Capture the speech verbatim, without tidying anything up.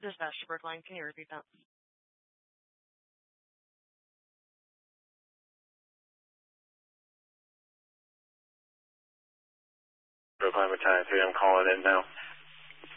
Dispatch Brookline. Can you repeat that? Brookline Battalion three, I'm calling in now.